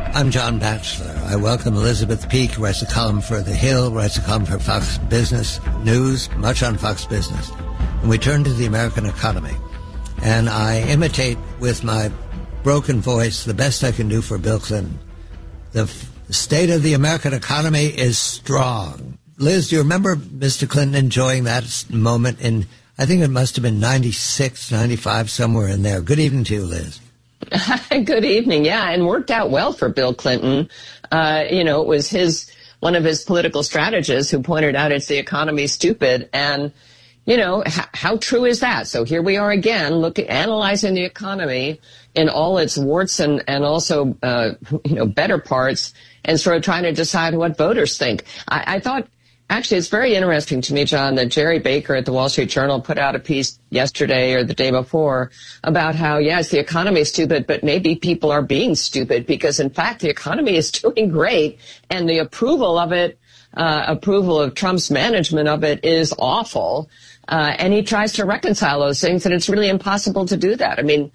I'm John Batchelor. I welcome Elizabeth Peake, who writes a column for The Hill, writes a column for Fox Business News, much on Fox Business. And we turn to the American economy. And I imitate with my broken voice the best I can do for Bill Clinton. The state of the American economy is strong. Liz, do you remember Mr. Clinton enjoying that moment in, I think it must have been 96, 95, somewhere in there. Good evening to you, Liz. Good evening. Yeah, and worked out well for Bill Clinton. It was one of his political strategists who pointed out it's the economy stupid. And, how true is that? So here we are again, analyzing the economy in all its warts and also, better parts, and sort of trying to decide what voters think. I thought, actually, it's very interesting to me, John, that Jerry Baker at the Wall Street Journal put out a piece yesterday or the day before about how, yes, the economy is stupid, but maybe people are being stupid because, in fact, the economy is doing great, and the approval of Trump's management of it is awful. And he tries to reconcile those things, and it's really impossible to do that. I mean,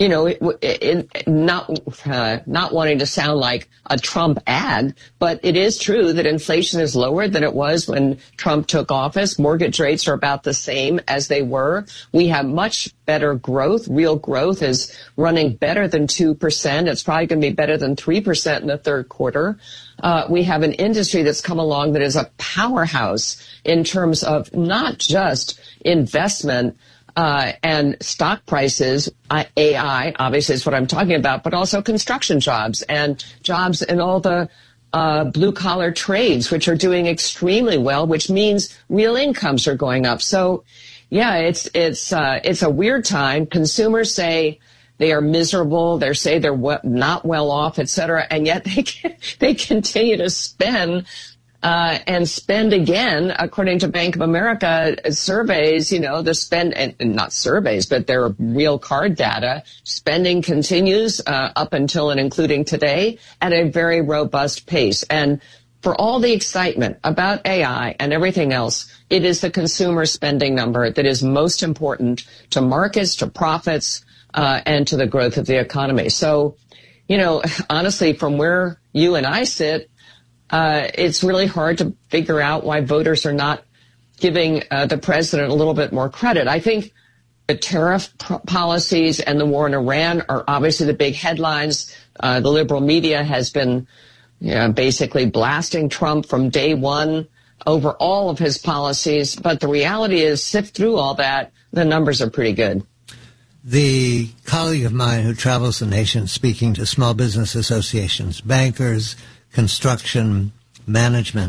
not wanting to sound like a Trump ad, but it is true that inflation is lower than it was when Trump took office. Mortgage rates are about the same as they were. We have much better growth. Real growth is running better than 2%. It's probably going to be better than 3% in the third quarter. We have an industry that's come along that is a powerhouse in terms of not just investment and stock prices, AI, obviously is what I'm talking about, but also construction jobs and jobs in all the blue-collar trades, which are doing extremely well, which means real incomes are going up. So, yeah, it's a weird time. Consumers say they are miserable. They say they're not well off, et cetera, and yet they continue to spend. And spend again, according to Bank of America surveys, the spend, and not surveys, but their real card data, spending continues up until and including today at a very robust pace. And for all the excitement about AI and everything else, it is the consumer spending number that is most important to markets, to profits, and to the growth of the economy. So, honestly, from where you and I sit, it's really hard to figure out why voters are not giving the president a little bit more credit. I think the tariff policies and the war in Iran are obviously the big headlines. The liberal media has been basically blasting Trump from day one over all of his policies. But the reality is, sift through all that, the numbers are pretty good. The colleague of mine who travels the nation speaking to small business associations, bankers, construction management,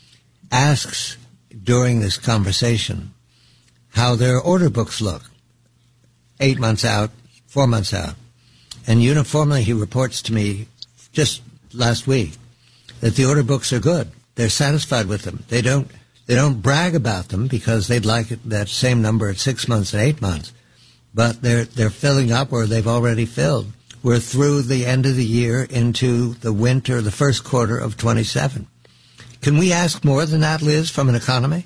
asks during this conversation how their order books look 8 months out, 4 months out. And uniformly he reports to me just last week that the order books are good. They're satisfied with them. They don't brag about them because they'd like that same number at 6 months and 8 months. But they're filling up, or they've already filled. We're through the end of the year into the winter, the first quarter of 27. Can we ask more than that, Liz, from an economy?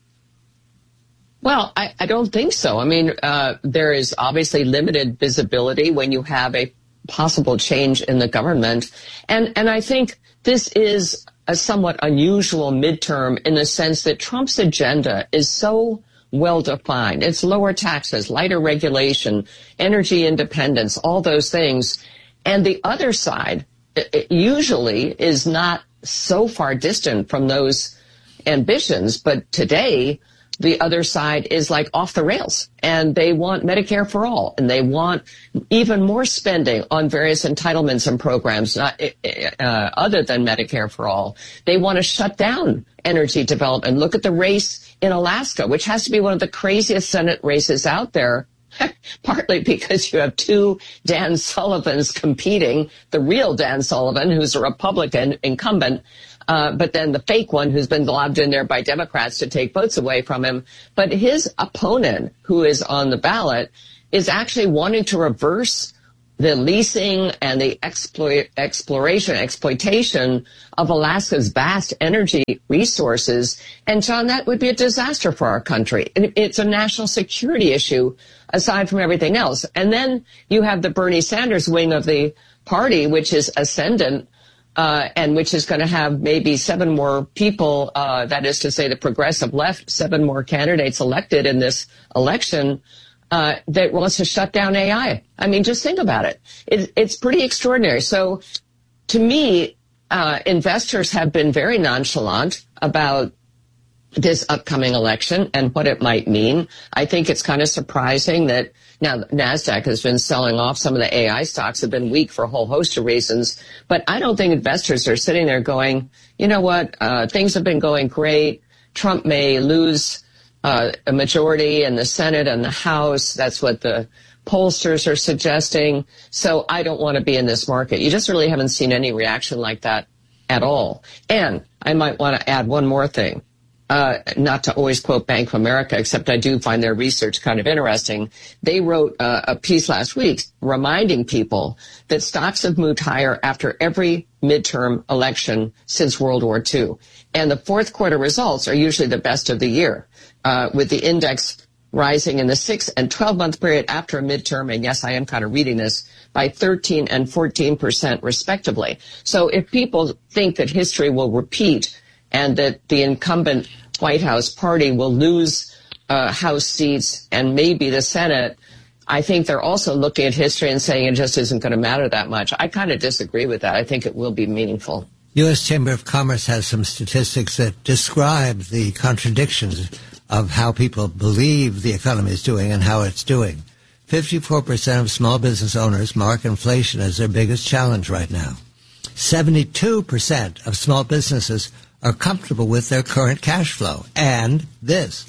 Well, I don't think so. I mean, there is obviously limited visibility when you have a possible change in the government. And I think this is a somewhat unusual midterm in the sense that Trump's agenda is so well-defined. It's lower taxes, lighter regulation, energy independence, all those things. And the other side usually is not so far distant from those ambitions. But today, the other side is like off the rails, and they want Medicare for all, and they want even more spending on various entitlements and programs other than Medicare for all. They want to shut down energy development. Look at the race in Alaska, which has to be one of the craziest Senate races out there, partly because you have two Dan Sullivans competing, the real Dan Sullivan, who's a Republican incumbent, but then the fake one who's been lobbed in there by Democrats to take votes away from him. But his opponent, who is on the ballot, is actually wanting to reverse the leasing and the exploitation of Alaska's vast energy resources. And, John, that would be a disaster for our country. It's a national security issue aside from everything else. And then you have the Bernie Sanders wing of the party, which is ascendant, and which is going to have maybe 7 more people, that is to say the progressive left, 7 more candidates elected in this election, that wants to shut down AI. I mean, just think about it. It's pretty extraordinary. So to me, investors have been very nonchalant about this upcoming election and what it might mean. I think it's kind of surprising that now NASDAQ has been selling off. Some of the AI stocks have been weak for a whole host of reasons. But I don't think investors are sitting there going, you know what, things have been going great. Trump may lose a majority in the Senate and the House. That's what the pollsters are suggesting. So I don't want to be in this market. You just really haven't seen any reaction like that at all. And I might want to add one more thing. Not to always quote Bank of America, except I do find their research kind of interesting. They wrote a piece last week reminding people that stocks have moved higher after every midterm election since World War II. And the fourth quarter results are usually the best of the year, with the index rising in the 6 and 12-month period after a midterm, and yes, I am kind of reading this, by 13 and 14% respectively. So if people think that history will repeat and that the incumbent White House party will lose House seats and maybe the Senate, I think they're also looking at history and saying it just isn't going to matter that much. I kind of disagree with that. I think it will be meaningful. U.S. Chamber of Commerce has some statistics that describe the contradictions of how people believe the economy is doing and how it's doing. 54% of small business owners mark inflation as their biggest challenge right now. 72% of small businesses are comfortable with their current cash flow. And this,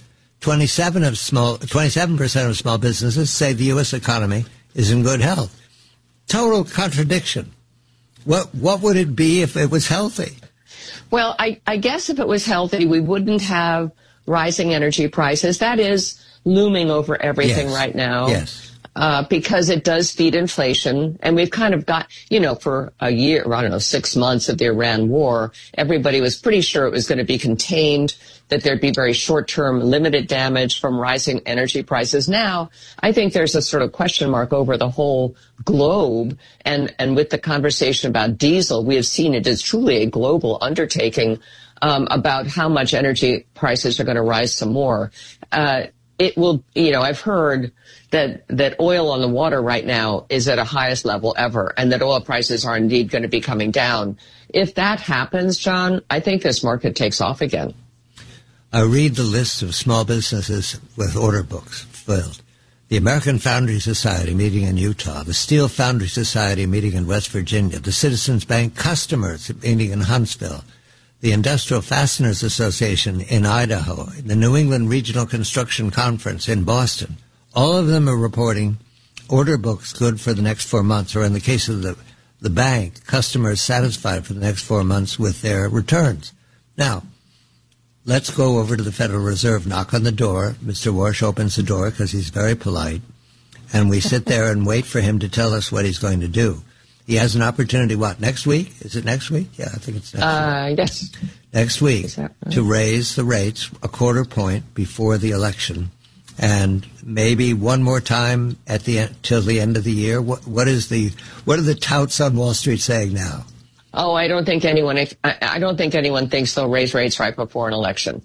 27% of small businesses say the U.S. economy is in good health. Total contradiction. What would it be if it was healthy? Well, I guess if it was healthy, we wouldn't have rising energy prices. That is looming over everything right now. Yes. Because it does feed inflation. And we've kind of got, for a year, I don't know, 6 months of the Iran war, everybody was pretty sure it was going to be contained, that there'd be very short-term limited damage from rising energy prices. Now, I think there's a sort of question mark over the whole globe. And with the conversation about diesel, we have seen it as truly a global undertaking about how much energy prices are going to rise some more. It will, I've heard that oil on the water right now is at a highest level ever, and that oil prices are indeed going to be coming down. If that happens, John, I think this market takes off again. I read the list of small businesses with order books filled. The American Foundry Society meeting in Utah, the Steel Foundry Society meeting in West Virginia, the Citizens Bank Customers meeting in Huntsville, the Industrial Fasteners Association in Idaho, the New England Regional Construction Conference in Boston. All of them are reporting order books good for the next 4 months, or in the case of the bank, customers satisfied for the next 4 months with their returns. Now, let's go over to the Federal Reserve, knock on the door. Mr. Warsh opens the door because he's very polite, and we sit there and wait for him to tell us what he's going to do. He has an opportunity, next week? Is it next week? Yeah, I think it's next week. Yes. Next week, right? To raise the rates a quarter point before the election, and maybe one more time till the end of the year. What are the touts on Wall Street saying now? Oh, I don't think anyone thinks they'll raise rates right before an election.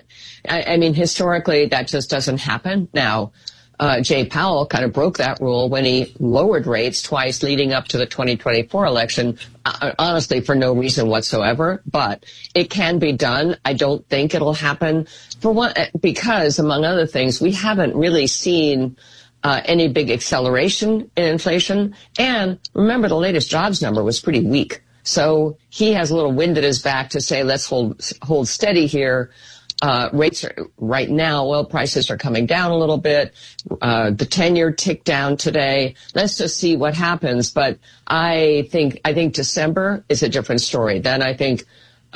Historically, that just doesn't happen. Now, Jay Powell kind of broke that rule when he lowered rates twice leading up to the 2024 election, honestly, for no reason whatsoever. But it can be done. I don't think it'll happen because, among other things, we haven't really seen any big acceleration in inflation. And remember, the latest jobs number was pretty weak. So he has a little wind at his back to say, let's hold steady here. Rates are right now, oil prices are coming down a little bit. The 10-year ticked down today. Let's just see what happens. But I think December is a different story. Then I think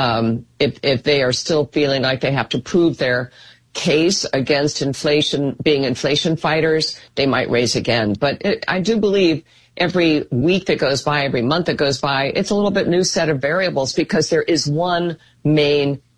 if they are still feeling like they have to prove their case against inflation, being inflation fighters, they might raise again. But I do believe every week that goes by, every month that goes by, it's a little bit new set of variables because there is one main